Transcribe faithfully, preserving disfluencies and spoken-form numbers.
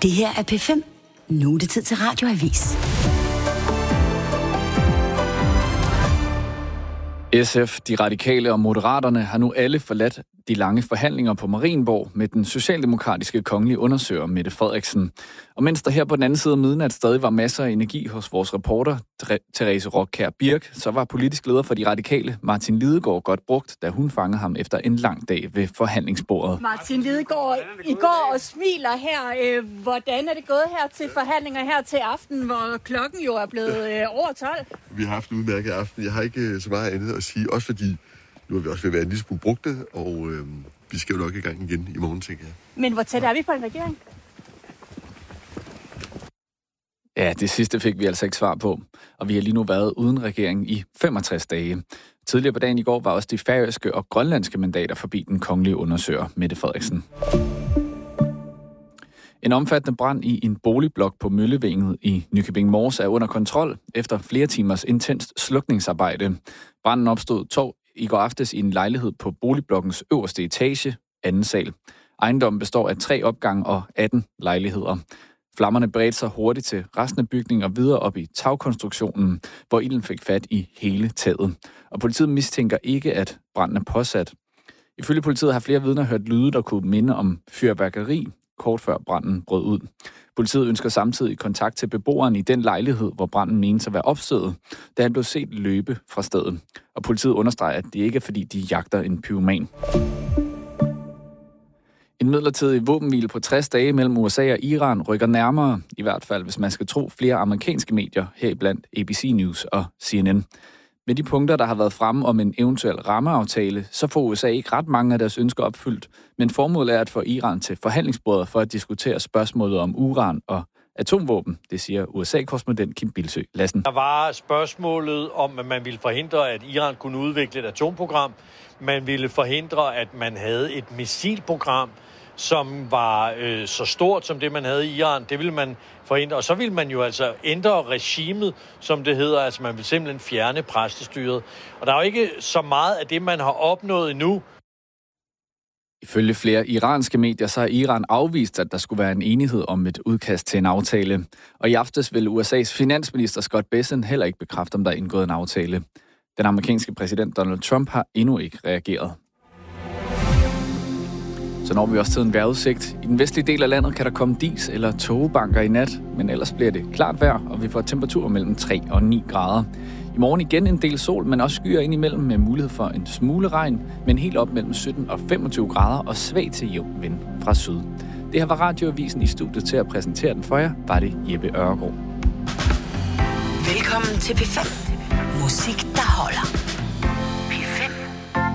Det her er P fem. Nu er det tid til Radioavis. S F, De Radikale og Moderaterne har nu alle forladt de lange forhandlinger på Marienborg med den socialdemokratiske kongelige undersøger Mette Frederiksen. Og mens der her på den anden side af midnat stadig var masser af energi hos vores reporter, Therese Rockkjær Birk, så var politisk leder for De Radikale, Martin Lidegaard, godt brugt, da hun fangede ham efter en lang dag ved forhandlingsbordet. Martin Lidegaard, I går og smiler her. Hvordan er det gået her til forhandlinger her til aften, hvor klokken jo er blevet over tolv? Vi har haft en udmærket aften. Jeg har ikke så meget andet at sige, også fordi nu er vi også ved at være en lille smule brugte, og øh, vi skal jo nok i gang igen i morgen, tænker jeg. Men hvor tæt er vi på en regering? Ja, det sidste fik vi altså ikke svar på, og vi har lige nu været uden regering i femogtres dage. Tidligere på dagen i går var også de færøske og grønlandske mandater forbi den kongelige undersøger Mette Frederiksen. En omfattende brand i en boligblok på Møllevænget i Nykøbing Mors er under kontrol efter flere timers intenst slukningsarbejde. Branden opstod tog i går aftes i en lejlighed på boligblokkens øverste etage, anden sal. Ejendommen består af tre opgange og atten lejligheder. Flammerne bredte sig hurtigt til resten af bygningen og videre op i tagkonstruktionen, hvor ilden fik fat i hele taget. Og politiet mistænker ikke, at branden er påsat. Ifølge politiet har flere vidner hørt lyde, der kunne minde om fyrværkeri, kort før branden brød ud. Politiet ønsker samtidig kontakt til beboeren i den lejlighed, hvor branden menes at være opstået, da han blev set løbe fra stedet. Og politiet understreger, at det ikke er fordi, de jagter en pyroman. En midlertidig våbenhvile på tres dage mellem U S A og Iran rykker nærmere, i hvert fald hvis man skal tro flere amerikanske medier, heriblandt A B C News og C N N. Med de punkter, der har været fremme om en eventuel rammeaftale, så får U S A ikke ret mange af deres ønsker opfyldt, men formålet er at få Iran til forhandlingsbordet for at diskutere spørgsmålet om uran og atomvåben, det siger U S A-korrespondent Kim Bildsøe Lassen. Der var spørgsmålet om, at man ville forhindre, at Iran kunne udvikle et atomprogram. Man ville forhindre, at man havde et missilprogram, som var øh, så stort som det, man havde i Iran. Det ville man forhindre. Og så ville man jo altså ændre regimet, som det hedder. Altså man vil simpelthen fjerne præstestyret. Og der er jo ikke så meget af det, man har opnået endnu. Ifølge flere iranske medier, så har Iran afvist, at der skulle være en enighed om et udkast til en aftale. Og i aftes vil U S A's finansminister Scott Bessent heller ikke bekræfte, om der er indgået en aftale. Den amerikanske præsident Donald Trump har endnu ikke reageret. Så når vi også til en vejrudsigt. I den vestlige del af landet kan der komme dis eller tågebanker i nat, men ellers bliver det klart vejr, og vi får temperaturer mellem tre og ni grader. I morgen igen en del sol, men også skyer ind imellem med mulighed for en smule regn, men helt op mellem sytten og femogtyve grader og svag til jævn vind fra syd. Det her var Radioavisen. I studiet til at præsentere den for jer, var det Jeppe Ørgaard. Velkommen til P fem. Musik, der holder.